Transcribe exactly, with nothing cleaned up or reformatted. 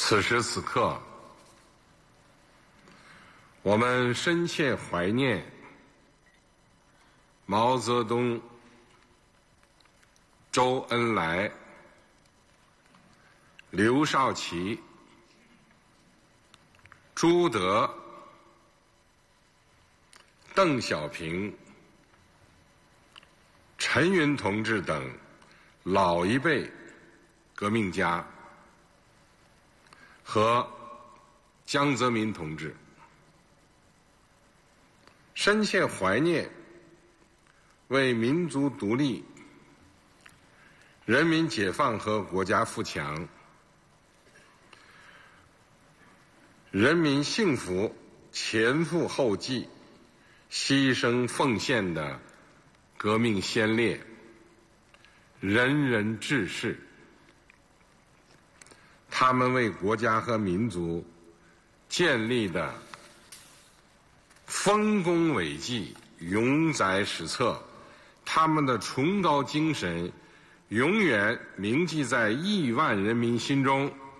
此时此刻，我们深切怀念毛泽东、周恩来、刘少奇、朱德、邓小平、陈云同志等老一辈革命家和江泽民同志，深切怀念为民族独立、人民解放和国家富强、人民幸福前赴后继、牺牲奉献的革命先烈、仁人志士，他们为国家和民族建立的丰功伟绩永载史册，他们的崇高精神永远铭记在亿万人民心中。